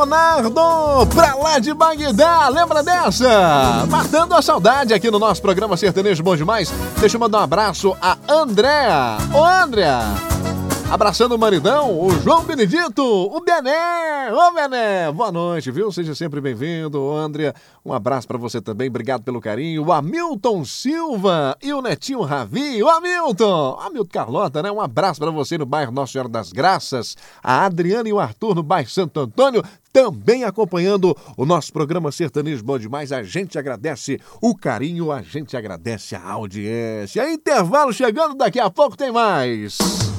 Leonardo, pra lá de Bagdá, lembra dessa? Matando a saudade aqui no nosso programa Sertanejo Bom Demais. Deixa eu mandar um abraço a Andréa. Ô, Andréa! Abraçando o maridão, o João Benedito, o Bené. Ô, Bené, boa noite, viu? Seja sempre bem-vindo. Ô, André, um abraço pra você também, obrigado pelo carinho. O Hamilton Silva e o Netinho Ravi. O Hamilton Carlota, né? Um abraço pra você no bairro Nossa Senhora das Graças. A Adriana e o Arthur no bairro Santo Antônio, também acompanhando o nosso programa Sertanejo Bom Demais. A gente agradece o carinho, a gente agradece a audiência. Intervalo chegando, daqui a pouco tem mais.